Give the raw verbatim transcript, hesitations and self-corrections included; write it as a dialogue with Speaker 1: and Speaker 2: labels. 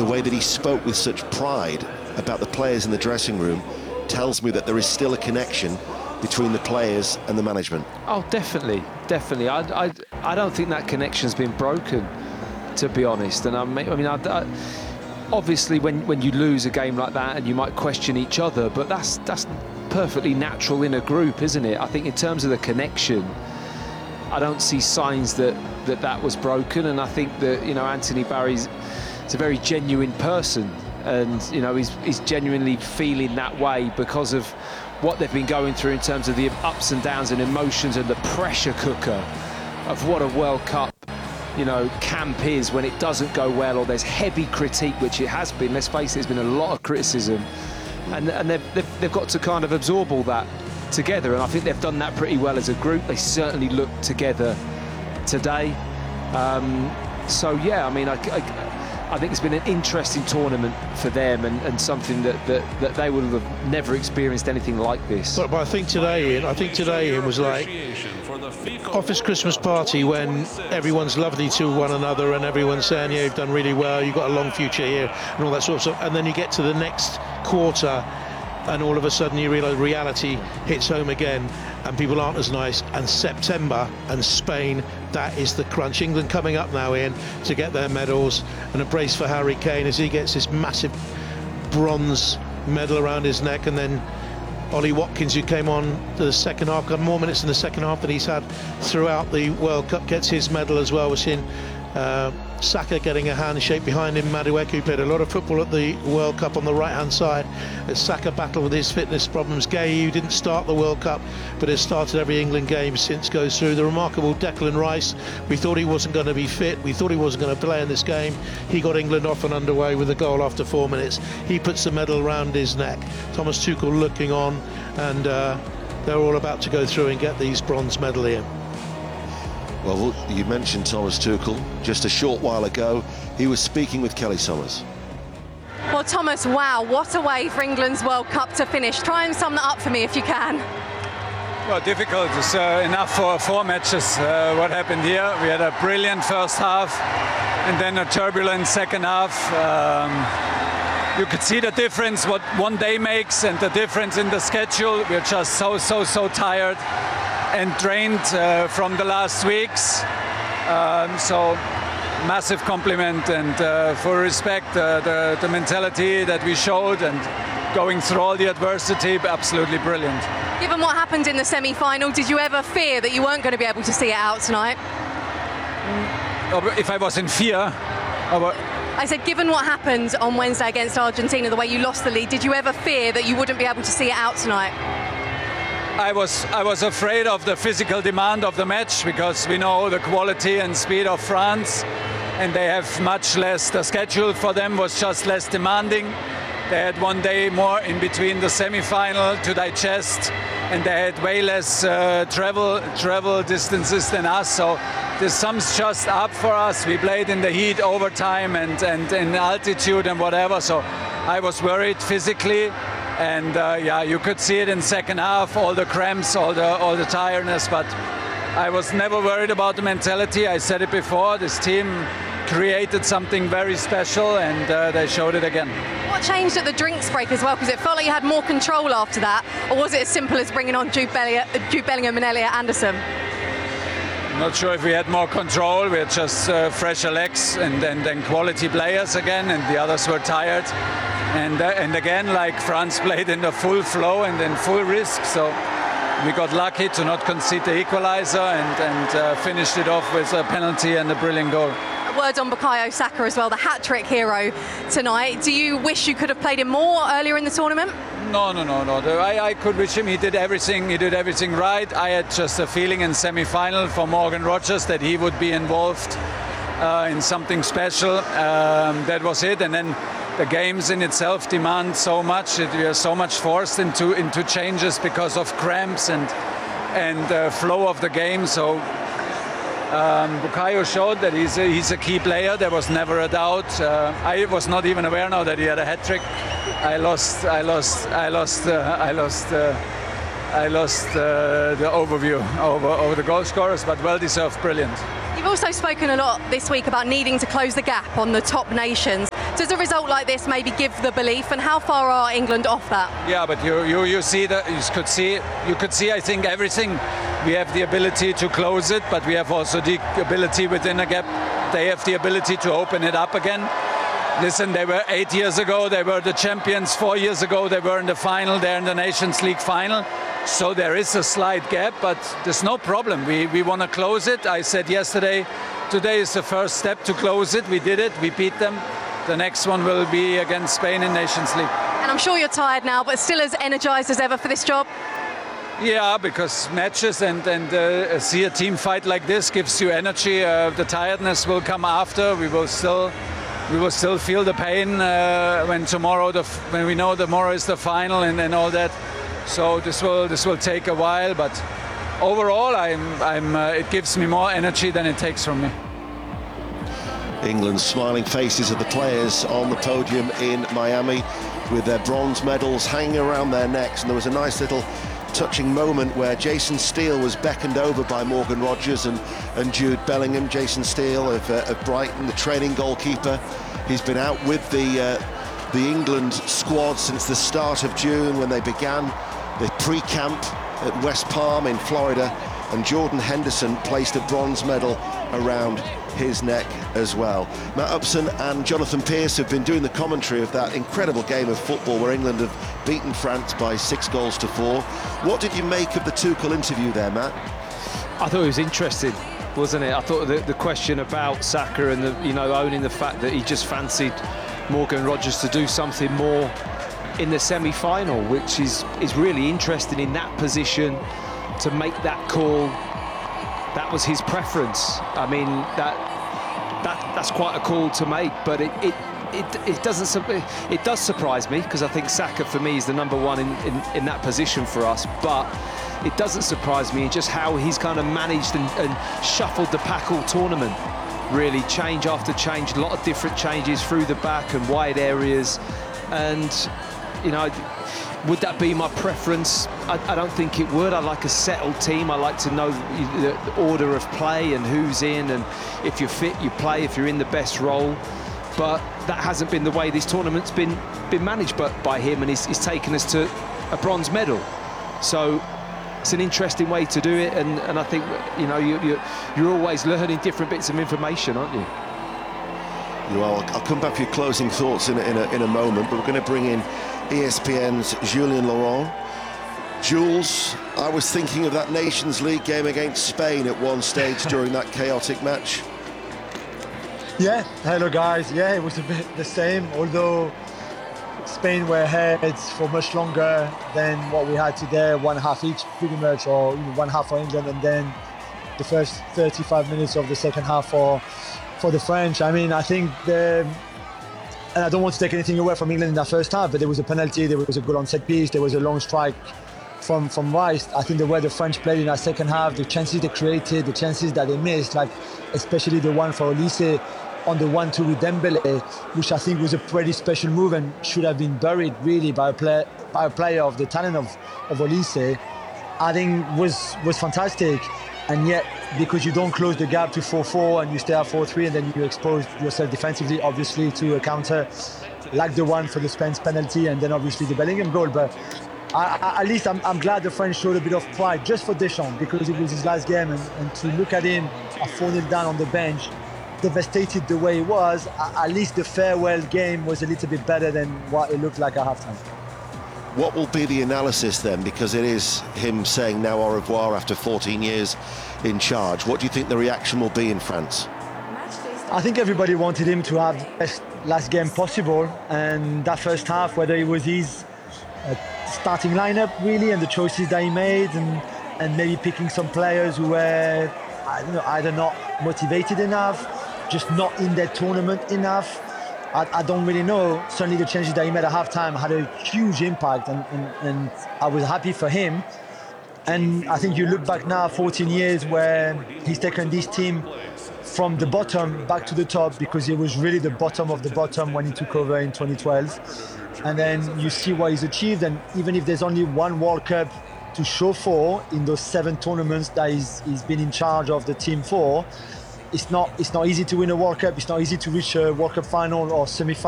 Speaker 1: the way that he spoke with such pride about the players in the dressing room tells me that there is still a connection between the players and the management.
Speaker 2: Oh, definitely, definitely. I, I, I don't think that connection's been broken, to be honest. And I mean, I mean I, I, obviously, when when you lose a game like that, and you might question each other, but that's that's perfectly natural in a group, isn't it? I think in terms of the connection, I don't see signs that that that was broken. And I think that, you know, Anthony Barry's is a very genuine person, and you know, he's he's genuinely feeling that way because of what they've been going through in terms of the ups and downs and emotions and the pressure cooker of what a World Cup, you know, camp is when it doesn't go well, or there's heavy critique, which it has been. Let's face it, there's been a lot of criticism, and and they've they've, they've got to kind of absorb all that together, and I think they've done that pretty well as a group. They certainly look together today. Um, so yeah, I mean, I, I I think it's been an interesting tournament for them, and, and something that, that, that they would have never experienced anything like this.
Speaker 3: But, but I think today, Ian, I think today it was like office Christmas party when everyone's lovely to one another and everyone's saying, yeah, you've done really well, you've got a long future here and all that sort of stuff. And then you get to the next quarter and all of a sudden you realise reality hits home again and people aren't as nice. And September and Spain, that is the crunch. England coming up now, Ian, to get their medals, and a brace for Harry Kane as he gets this massive bronze medal around his neck. And then Ollie Watkins, who came on to the second half, got more minutes in the second half than he's had throughout the World Cup, gets his medal as well. We're seeing uh, Saka getting a handshake behind him. Madueke, who played a lot of football at the World Cup, on the right hand side, as Saka battled with his fitness problems. Gay, who didn't start the World Cup but has started every England game since, goes through. The remarkable Declan Rice, we thought he wasn't going to be fit, we thought he wasn't going to play in this game. He got England off and underway with a goal after four minutes. He puts the medal around his neck. Thomas Tuchel looking on, and uh, they're all about to go through and get these bronze medal here.
Speaker 1: Well, you mentioned Thomas Tuchel. Just a short while ago, he was speaking with Kelly Summers.
Speaker 4: Well, Thomas, wow, what a way for England's World Cup to finish. Try and sum that up for me if you can.
Speaker 5: Well, difficult. It's uh, enough for four matches. Uh, what happened here? We had a brilliant first half and then a turbulent second half. Um, you could see the difference what one day makes, and the difference in the schedule. We're just so, so, so tired and drained uh, from the last weeks. Um, so massive compliment, and uh, for respect, uh, the, the mentality that we showed and going through all the adversity, absolutely brilliant.
Speaker 4: Given what happened in the semi-final, did you ever fear that you weren't going to be able to see it out tonight?
Speaker 5: If I was in fear?
Speaker 4: I said, given what happened on Wednesday against Argentina, the way you lost the lead, did you ever fear that you wouldn't be able to see it out tonight?
Speaker 5: I was I was afraid of the physical demand of the match, because we know the quality and speed of France, and they have much less. The schedule for them was just less demanding. They had one day more in between the semi-final to digest, and they had way less uh, travel travel distances than us. So the sums just up for us. We played in the heat, overtime, and and in altitude and whatever. So I was worried physically. And uh, yeah, you could see it in second half, all the cramps, all the all the tiredness. But I was never worried about the mentality. I said it before. This team created something very special, and uh, they showed it again.
Speaker 4: What changed at the drinks break as well? Because it felt like you had more control after that, or was it as simple as bringing on Jude Bellingham, Jude Bellingham and Elliot Anderson?
Speaker 5: I'm not sure if we had more control. We had just uh, fresher legs and then then quality players again, and the others were tired. And, uh, and again, like France played in the full flow and in full risk, so we got lucky to not concede the equaliser, and, and uh, finished it off with a penalty and a brilliant goal.
Speaker 4: A word on Bukayo Saka as well, the hat-trick hero tonight. Do you wish you could have played him more earlier in the tournament?
Speaker 5: No, no, no, no. I, I could wish him. He did everything. He did everything right. I had just a feeling in semi-final for Morgan Rogers that he would be involved uh, in something special. Um, that was it, and then the games in itself demand so much that we are so much forced into into changes because of cramps and and uh, flow of the game. So um, Bukayo showed that he's a, he's a key player. There was never a doubt. Uh, I was not even aware now that he had a hat trick. I lost I lost I lost uh, I lost uh, I lost uh, the overview over over the goal scorers, but well deserved, brilliant.
Speaker 4: You've also spoken a lot this week about needing to close the gap on the top nations. Does a result like this maybe give the belief, and how far are England off that?
Speaker 5: Yeah, but you you you see that you could see you could see I think everything. We have the ability to close it, but we have also the ability within a gap. They have the ability to open it up again. Listen, they were eight years ago, they were the champions. Four years ago, they were in the final, they're in the Nations League final. So there is a slight gap, but there's no problem. We, we want to close it. I said yesterday, today is the first step to close it. We did it, we beat them. The next one will be against Spain in Nations League.
Speaker 4: And I'm sure you're tired now, but still as energized as ever for this job?
Speaker 5: Yeah, because matches and, and uh, see a team fight like this gives you energy. Uh, the tiredness will come after. We will still, we will still feel the pain uh, when tomorrow, the, when we know tomorrow is the final and, and all that. So this will this will take a while, but overall, I'm I'm. Uh, it gives me more energy than it takes from me.
Speaker 1: England's smiling faces of the players on the podium in Miami, with their bronze medals hanging around their necks, and there was a nice little touching moment where Jason Steele was beckoned over by Morgan Rogers and, and Jude Bellingham. Jason Steele of, uh, of Brighton, the training goalkeeper. He's been out with the uh, the England squad since the start of June, when they began the pre-camp at West Palm in Florida, and Jordan Henderson placed a bronze medal around his neck as well. Matt Upson and Jonathan Pearce have been doing the commentary of that incredible game of football where England have beaten France by six goals to four. What did you make of the Tuchel interview there, Matt?
Speaker 2: I thought it was interesting, wasn't it? I thought the, the question about Saka and the, you know, owning the fact that he just fancied Morgan Rogers to do something more in the semi-final, which is is really interesting in that position to make that call. That was his preference. I mean, that that that's quite a call to make, but it it it, it doesn't it does surprise me, because I think Saka for me is the number one in, in in that position for us. But it doesn't surprise me in just how he's kind of managed and, and shuffled the pack all tournament. Really, change after change, a lot of different changes through the back and wide areas, and you know, would that be my preference? I, I don't think it would. I like a settled team. I like to know the, the order of play and who's in, and if you're fit, you play, if you're in the best role. But that hasn't been the way this tournament's been been managed but by him, and he's, he's taken us to a bronze medal. So it's an interesting way to do it, and, and I think, you know, you, you're, you're always learning different bits of information, aren't you?
Speaker 1: You are. I'll come back for your closing thoughts in a, in a, in a moment, but we're going to bring in E S P N's Julien Laurent. Jules, I was thinking of that Nations League game against Spain at one stage during that chaotic match.
Speaker 6: Yeah, hello guys. Yeah, it was a bit the same, although Spain were ahead for much longer than what we had today, one half each pretty much, or you know, one half for England, and then the first thirty-five minutes of the second half for for the French. I mean, I think the, and I don't want to take anything away from England in that first half, but there was a penalty, there was a goal on set piece, there was a long strike from from Rice. I think the way the French played in that second half, the chances they created, the chances that they missed, like especially the one for Olise on the one two with Dembele, which I think was a pretty special move and should have been buried really by a player by a player of the talent of, of Olise, I think was was fantastic. And yet, because you don't close the gap to four four and you stay at four three, and then you expose yourself defensively, obviously, to a counter like the one for the Spence penalty, and then obviously the Bellingham goal. But I, I, at least I'm, I'm glad the French showed a bit of pride just for Deschamps, because it was his last game, and, and to look at him at four nil down on the bench, devastated the way he was, at least the farewell game was a little bit better than what it looked like at halftime.
Speaker 1: What will be the analysis then? Because it is him saying now au revoir after fourteen years in charge. What do you think the reaction will be in France?
Speaker 6: I think everybody wanted him to have the best last game possible, and that first half, whether it was his uh, starting lineup really and the choices that he made, and, and maybe picking some players who were I don't know, either not motivated enough, just not in their tournament enough. I, I don't really know. Certainly the changes that he made at halftime had a huge impact, and, and, and I was happy for him. And I think you look back now, fourteen years, where he's taken this team from the bottom back to the top, because it was really the bottom of the bottom when he took over in twenty twelve. And then you see what he's achieved, and even if there's only one World Cup to show for in those seven tournaments that he's, he's been in charge of the team for, it's not it's not easy to win a World Cup. It's not easy to reach a World Cup final or semi-final.